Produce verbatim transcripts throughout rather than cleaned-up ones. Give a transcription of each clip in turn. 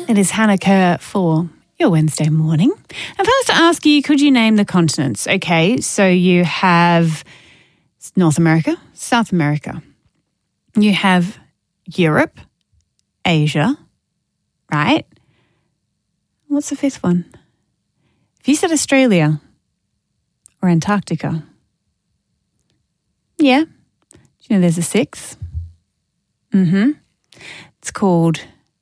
It is Hannah Kerr for your Wednesday morning. If I was to ask you, could you name the continents? Okay, so you have North America, South America. You have Europe, Asia, right? What's the fifth one? If you said Australia or Antarctica, yeah. Do you know there's a sixth? Mm-hmm. It's called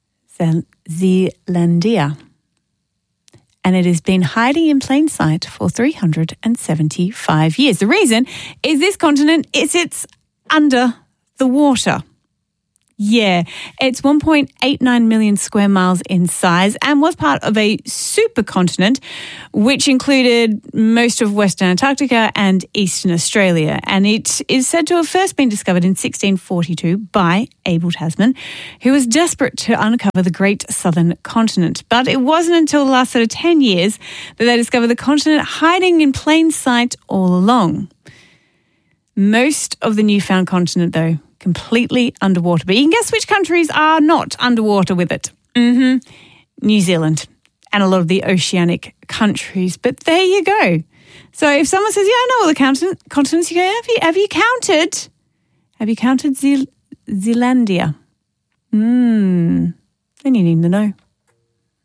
Zealandia. And it has been hiding in plain sight for three hundred seventy-five years. The reason is this continent, it sits under the water. Yeah, it's one point eight nine million square miles in size and was part of a supercontinent which included most of Western Antarctica and Eastern Australia. And it is said to have first been discovered in sixteen forty-two by Abel Tasman, who was desperate to uncover the Great Southern Continent. But it wasn't until the last sort of ten years that they discovered the continent hiding in plain sight all along. Most of the newfound continent, though, completely underwater. But you can guess which countries are not underwater with it. Mm-hmm. New Zealand and a lot of the oceanic countries. But there you go. So if someone says, yeah, I know all the continent, continents, you go, have you, have you counted? Have you counted Ze- Zealandia? Hmm. Then you need to know.